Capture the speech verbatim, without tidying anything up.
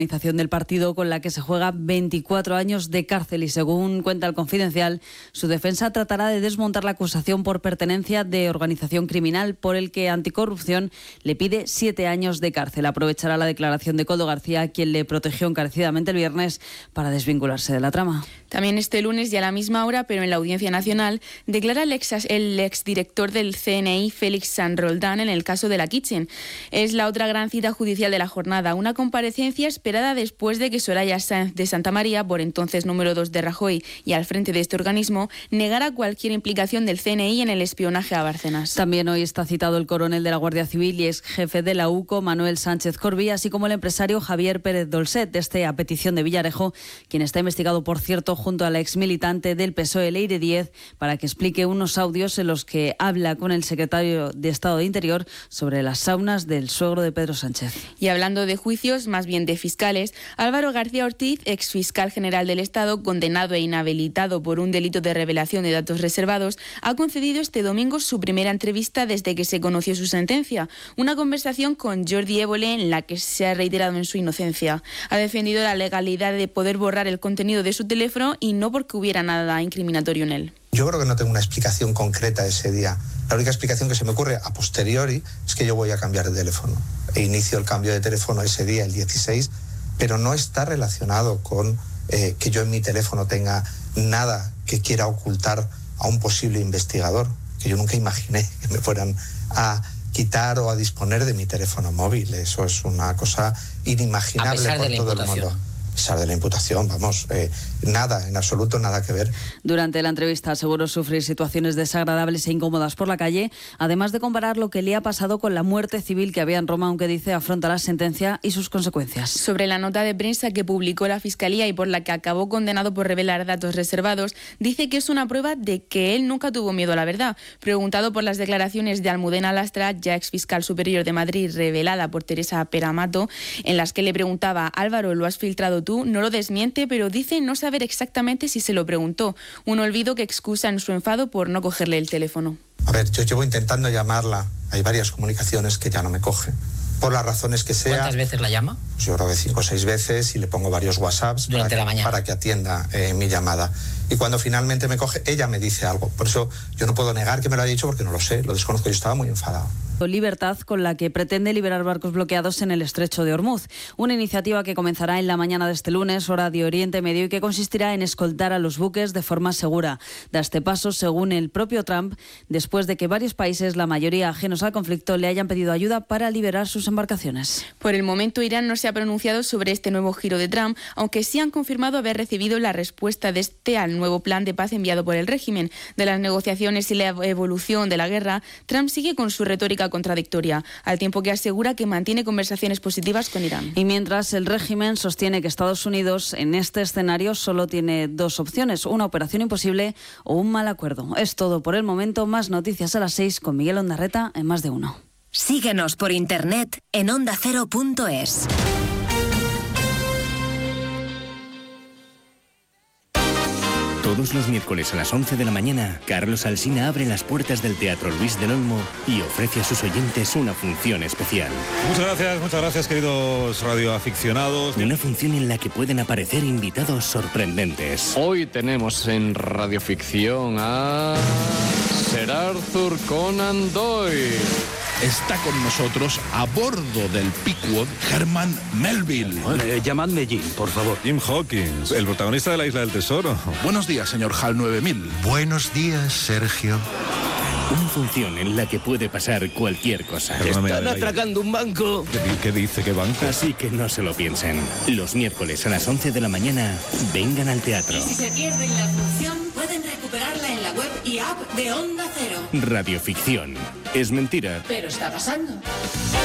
organización del partido con la que se juega veinticuatro años de cárcel y según cuenta el Confidencial, su defensa tratará de desmontar la acusación por pertenencia de organización criminal por el que Anticorrupción le pide siete años de cárcel. Aprovechará la declaración de Koldo García, quien le protegió encarecidamente el viernes, para desvincularse de la trama. También este lunes y a la misma hora, pero en la Audiencia Nacional, declara el, ex, el exdirector del C N I, Félix San Roldán, en el caso de la Kitchen. Es la otra gran cita judicial de la jornada, una comparecencia esperada después de que Soraya Sáenz de Santamaría, por entonces número dos de Rajoy y al frente de este organismo, negara cualquier implicación del C N I en el espionaje a Bárcenas. También hoy está citado el coronel de la Guardia Civil y ex jefe de la U C O, Manuel Sánchez Corbí, así como el empresario Javier Pérez Dolcet, este a petición de Villarejo, quien está investigado, por cierto, junto a la ex militante del P S O E, Leire Díez, para que explique unos audios en los que habla con el secretario de Estado de Interior sobre las saunas del suegro de Pedro Sánchez. Y hablando de juicios, más bien de fiscales, Álvaro García Ortiz, exfiscal general del Estado, condenado e inhabilitado por un delito de revelación de datos reservados, ha concedido este domingo su primera entrevista desde que se conoció su sentencia. Una conversación con Jordi Évole en la que se ha reiterado en su inocencia. Ha defendido la legalidad de poder borrar el contenido de su teléfono y no porque hubiera nada incriminatorio en él. Yo creo que no tengo una explicación concreta ese día. La única explicación que se me ocurre a posteriori es que yo voy a cambiar de teléfono. E inicio el cambio de teléfono ese día, el dieciséis, pero no está relacionado con eh, que yo en mi teléfono tenga nada que quiera ocultar a un posible investigador, que yo nunca imaginé que me fueran a quitar o a disponer de mi teléfono móvil. Eso es una cosa inimaginable por todo el mundo. A pesar de la imputación, vamos, eh, nada, en absoluto nada que ver. Durante la entrevista aseguró sufrir situaciones desagradables e incómodas por la calle, además de comparar lo que le ha pasado con la muerte civil que había en Roma, aunque dice afronta la sentencia y sus consecuencias. Sobre la nota de prensa que publicó la Fiscalía y por la que acabó condenado por revelar datos reservados, dice que es una prueba de que él nunca tuvo miedo a la verdad. Preguntado por las declaraciones de Almudena Lastra, ya exfiscal superior de Madrid, revelada por Teresa Peramato, en las que le preguntaba: Álvaro, ¿lo has filtrado tú? No lo desmiente, pero dice no saber exactamente si se lo preguntó. Un olvido que excusa en su enfado por no cogerle el teléfono. A ver, yo llevo intentando llamarla. Hay varias comunicaciones que ya no me coge. Por las razones que sea. ¿Cuántas veces la llama? Pues yo creo que cinco o seis veces y le pongo varios WhatsApps durante para, la mañana para que atienda eh, mi llamada. Y cuando finalmente me coge, ella me dice algo. Por eso yo no puedo negar que me lo ha dicho porque no lo sé, lo desconozco. Yo estaba muy enfadado. Libertad, con la que pretende liberar barcos bloqueados en el estrecho de Ormuz. Una iniciativa que comenzará en la mañana de este lunes, hora de Oriente Medio, y que consistirá en escoltar a los buques de forma segura. Da este paso, según el propio Trump, después de que varios países, la mayoría ajenos al conflicto, le hayan pedido ayuda para liberar sus embarcaciones. Por el momento, Irán no se ha pronunciado sobre este nuevo giro de Trump, aunque sí han confirmado haber recibido la respuesta de este al nuevo plan de paz enviado por el régimen. De las negociaciones y la evolución de la guerra, Trump sigue con su retórica contradictoria, al tiempo que asegura que mantiene conversaciones positivas con Irán. Y mientras el régimen sostiene que Estados Unidos en este escenario solo tiene dos opciones: una operación imposible o un mal acuerdo. Es todo por el momento. Más noticias a las seis con Miguel Ondarreta en Más de Uno. Síguenos por internet en onda cero punto es. Todos los miércoles a las once de la mañana, Carlos Alsina abre las puertas del Teatro Luis del Olmo y ofrece a sus oyentes una función especial. Muchas gracias, muchas gracias, queridos radioaficionados. Una función en la que pueden aparecer invitados sorprendentes. Hoy tenemos en radioficción a Sir Arthur Conan Doyle. Está con nosotros, a bordo del Pequod, Herman Melville. Eh, llamadme Jim, por favor. Jim Hawkins, el protagonista de La Isla del Tesoro. Buenos días, señor Hal nueve mil. Buenos días, Sergio. Una función en la que puede pasar cualquier cosa. Están atracando un banco. ¿Qué, qué dice? ¿Qué banco? Así que no se lo piensen. Los miércoles a las once de la mañana, vengan al teatro. Y si se pierden la función, pueden recuperarla en la web y app de Onda Cero. Radioficción. Es mentira. Pero está pasando.